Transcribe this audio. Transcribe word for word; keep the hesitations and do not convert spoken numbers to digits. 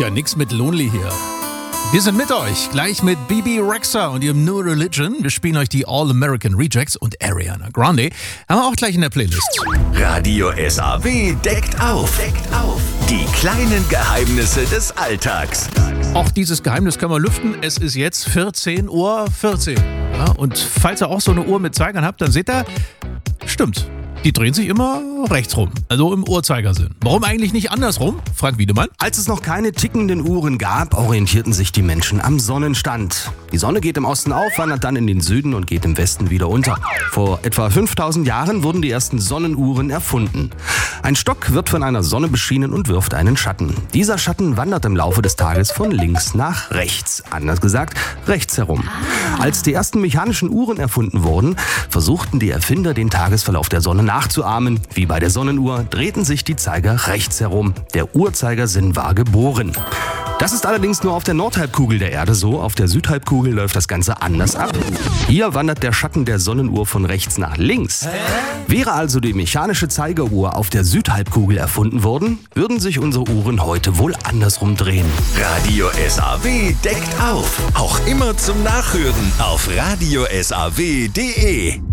Tja, nix mit Lonely hier. Wir sind mit euch, gleich mit Bebe Rexha und ihrem New Religion. Wir spielen euch die All-American Rejects und Ariana Grande. Haben wir auch gleich in der Playlist. Radio S A W deckt auf. Deckt auf. Die kleinen Geheimnisse des Alltags. Auch dieses Geheimnis können wir lüften. Es ist jetzt vierzehn Uhr vierzehn. Ja, und falls ihr auch so eine Uhr mit Zeigern habt, dann seht ihr, stimmt. Die drehen sich immer rechts rum, also im Uhrzeigersinn. Warum eigentlich nicht andersrum? Frank Wiedemann. Als es noch keine tickenden Uhren gab, orientierten sich die Menschen am Sonnenstand. Die Sonne geht im Osten auf, wandert dann in den Süden und geht im Westen wieder unter. Vor etwa fünftausend Jahren wurden die ersten Sonnenuhren erfunden. Ein Stock wird von einer Sonne beschienen und wirft einen Schatten. Dieser Schatten wandert im Laufe des Tages von links nach rechts. Anders gesagt, rechts herum. Als die ersten mechanischen Uhren erfunden wurden, versuchten die Erfinder, den Tagesverlauf der Sonne nachzuahmen. Wie bei der Sonnenuhr drehten sich die Zeiger rechts herum. Der Uhrzeigersinn war geboren. Das ist allerdings nur auf der Nordhalbkugel der Erde so. Auf der Südhalbkugel läuft das Ganze anders ab. Hier wandert der Schatten der Sonnenuhr von rechts nach links. Wäre also die mechanische Zeigeruhr auf der Südhalbkugel erfunden worden, würden sich unsere Uhren heute wohl andersrum drehen. Radio S A W deckt auf. Auch immer zum Nachhören auf radio s a w punkt d e.